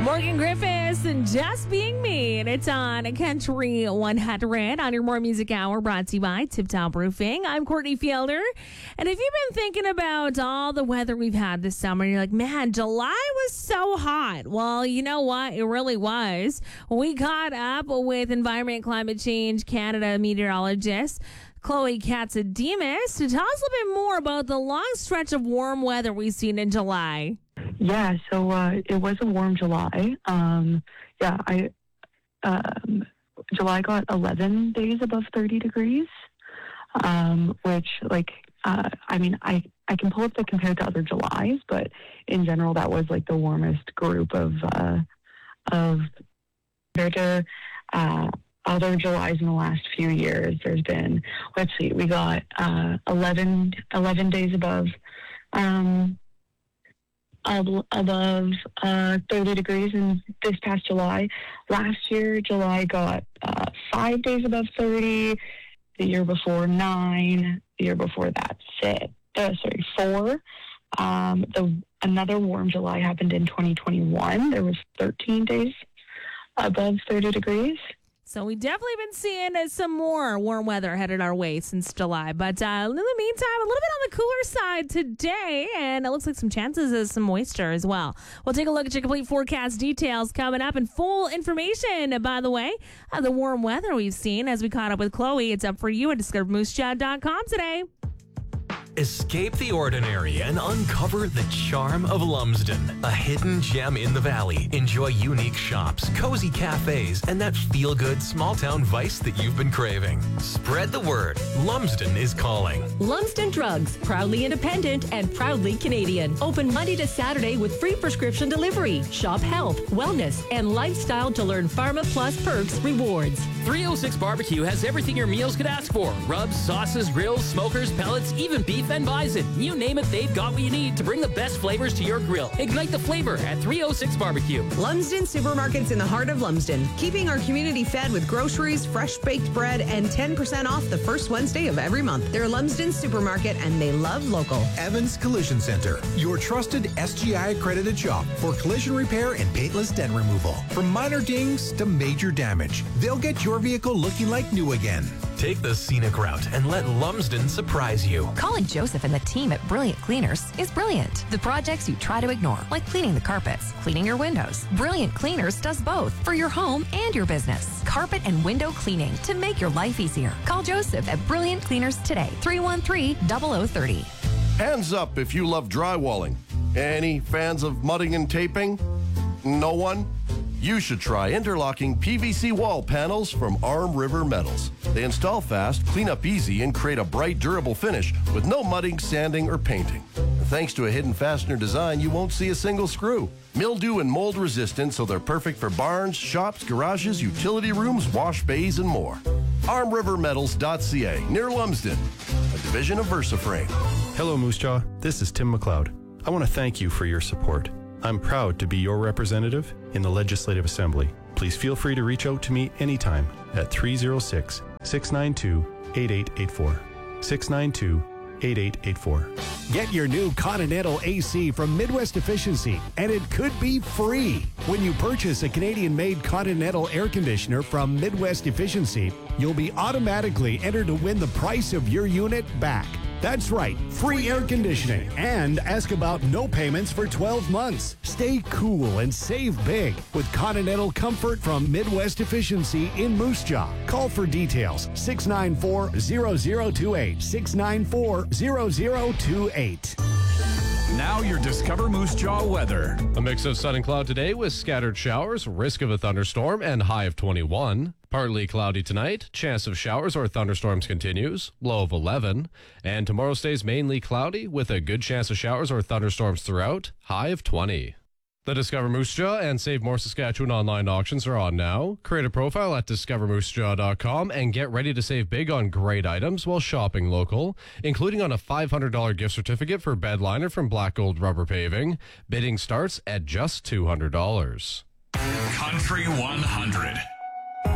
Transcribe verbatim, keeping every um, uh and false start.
Morgan Griffiths and Just Being Me, and it's on Country one hundred on your More Music Hour, brought to you by Tip Top Roofing. I'm Courtney Fielder, and if you've been thinking about all the weather we've had this summer, you're like, man, July was so hot. Well, you know what? It really was. We caught up with Environment and Climate Change Canada meteorologist Chloe Katsademus to tell us a little bit more about the long stretch of warm weather we've seen in July. Yeah, so uh, it was a warm July. Um, yeah, I um, July got eleven days above thirty degrees, um, which, like, uh, I mean, I, I can pull up the compared to other Julys, but in general, that was like the warmest group of uh, of compared to uh, other Julys in the last few years. There's been, let's see, we got uh, eleven, eleven days above. Um, above uh, thirty degrees in this past July. Last year, July got uh, five days above thirty. The year before, nine. The year before that, six. Uh, sorry, four. Um, the another warm July happened in twenty twenty-one. There was thirteen days above thirty degrees. So we definitely been seeing uh, some more warm weather headed our way since July. But uh, in the meantime, a little bit on the cooler side today, and it looks like some chances of some moisture as well. We'll take a look at your complete forecast details coming up, and full information, by the way, of the warm weather we've seen as we caught up with Chloe. It's up for you at discover moose jaw dot com today. Escape the ordinary and uncover the charm of Lumsden, a hidden gem in the valley. Enjoy unique shops, cozy cafes, and that feel-good small-town vice that you've been craving. Spread the word. Lumsden is calling. Lumsden Drugs, proudly independent and proudly Canadian. Open Monday to Saturday with free prescription delivery. Shop health, wellness, and lifestyle to learn Pharma Plus perks rewards. three oh six Barbecue has everything your meals could ask for. Rubs, sauces, grills, smokers, pellets, even beef and bison. You name it, they've got what you need to bring the best flavors to your grill. Ignite the flavor at three oh six Barbecue. Lumsden Supermarkets in the heart of Lumsden, keeping our community fed with groceries, fresh baked bread, and ten percent off the first Wednesday of every month. They're Lumsden Supermarket, and they love local. Evans Collision Center, your trusted S G I accredited shop for collision repair and paintless dent removal. From minor dings to major damage, they'll get your vehicle looking like new again. Take the scenic route and let Lumsden surprise you. Calling Joseph and the team at Brilliant Cleaners is brilliant. The projects you try to ignore, like cleaning the carpets, cleaning your windows. Brilliant Cleaners does both for your home and your business. Carpet and window cleaning to make your life easier. Call Joseph at Brilliant Cleaners today, three one three, zero zero three zero. Hands up if you love drywalling. Any fans of mudding and taping? No one? You should try interlocking P V C wall panels from Arm River Metals. They install fast, clean up easy, and create a bright, durable finish with no mudding, sanding, or painting. And thanks to a hidden fastener design, you won't see a single screw. Mildew and mold resistant, so they're perfect for barns, shops, garages, utility rooms, wash bays, and more. arm river metals dot c a, near Lumsden, a division of VersaFrame. Hello, Moose Jaw. This is Tim McLeod. I want to thank you for your support. I'm proud to be your representative in the Legislative Assembly. Please feel free to reach out to me anytime at three oh six, six nine two, eight eight eight four. six nine two, eight eight eight four. Get your new Continental A C from Midwest Efficiency, and it could be free. When you purchase a Canadian-made Continental air conditioner from Midwest Efficiency, you'll be automatically entered to win the price of your unit back. That's right, free air conditioning. And ask about no payments for twelve months. Stay cool and save big with Continental Comfort from Midwest Efficiency in Moose Jaw. Call for details, six nine four, zero zero two eight, six nine four, zero zero two eight. Now your Discover Moose Jaw weather. A mix of sun and cloud today with scattered showers, risk of a thunderstorm, and high of twenty-one. Partly cloudy tonight, chance of showers or thunderstorms continues, low of eleven. And tomorrow stays mainly cloudy with a good chance of showers or thunderstorms throughout, high of twenty. The Discover Moose Jaw and Save More Saskatchewan online auctions are on now. Create a profile at discover moose jaw dot com and get ready to save big on great items while shopping local, including on a five hundred dollars gift certificate for bed liner from Black Gold Rubber Paving. Bidding starts at just two hundred dollars. Country one hundred.